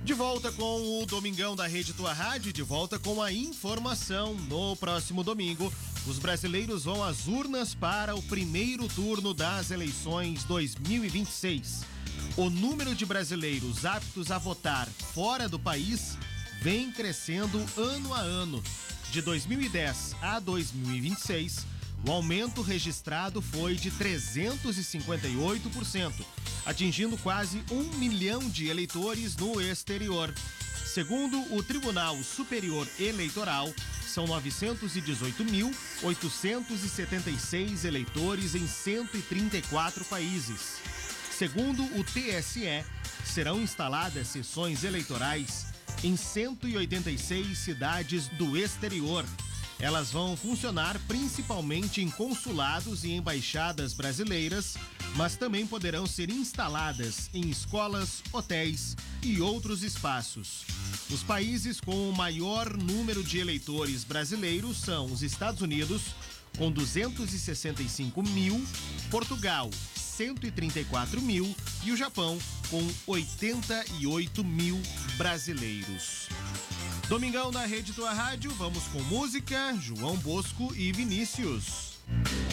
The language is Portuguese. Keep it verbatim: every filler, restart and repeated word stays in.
De volta com o Domingão da Rede Tua Rádio, de volta com a informação. No próximo domingo, os brasileiros vão às urnas para o primeiro turno das eleições dois mil e vinte e seis. O número de brasileiros aptos a votar fora do país vem crescendo ano a ano. De dois mil e dez a dois mil e vinte e seis, o aumento registrado foi de trezentos e cinquenta e oito por cento, atingindo quase um milhão de eleitores no exterior. Segundo o Tribunal Superior Eleitoral, são novecentos e dezoito mil, oitocentos e setenta e seis eleitores em cento e trinta e quatro países. Segundo o T S E, serão instaladas sessões eleitorais em cento e oitenta e seis cidades do exterior. Elas vão funcionar principalmente em consulados e embaixadas brasileiras, mas também poderão ser instaladas em escolas, hotéis e outros espaços. Os países com o maior número de eleitores brasileiros são os Estados Unidos, com duzentos e sessenta e cinco mil, Portugal, cento e trinta e quatro mil e o Japão, com oitenta e oito mil brasileiros. Domingão na Rede Tua Rádio, vamos com música, João Bosco e Vinícius.